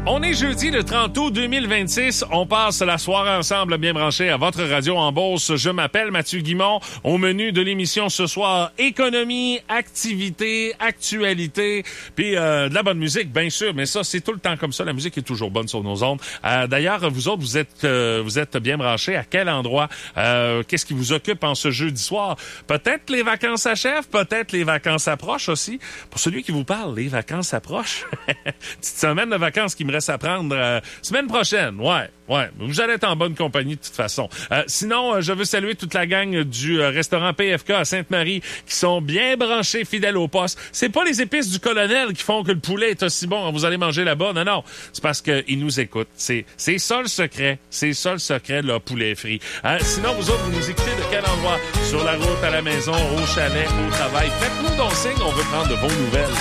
On est jeudi le 30 août 2026. On passe la soirée ensemble bien branchés à votre radio en Beauce. Je m'appelle Mathieu Guimond. Au menu de l'émission ce soir, économie, activité, actualité, puis de la bonne musique, bien sûr. Mais ça, c'est tout le temps comme ça. La musique est toujours bonne sur nos ondes. D'ailleurs, vous autres, vous êtes bien branchés. À quel endroit? Qu'est-ce qui vous occupe en ce jeudi soir? Peut-être les vacances s'achèvent, peut-être les vacances approchent aussi. Pour celui qui vous parle, les vacances approchent. Petite semaine de vacances qui me reste à prendre semaine prochaine. Ouais. Vous allez être en bonne compagnie de toute façon. Sinon, je veux saluer toute la gang du restaurant PFK à Sainte-Marie qui sont bien branchés, fidèles au poste. C'est pas les épices du colonel qui font que le poulet est aussi bon quand vous allez manger là-bas. Non. C'est parce qu'ils nous écoutent. C'est ça le secret. C'est ça le secret de leur poulet frit. Sinon, vous autres, vous nous écoutez de quel endroit? Sur la route, à la maison, au chalet, au travail. Faites-nous donc signe, on veut prendre de vos nouvelles.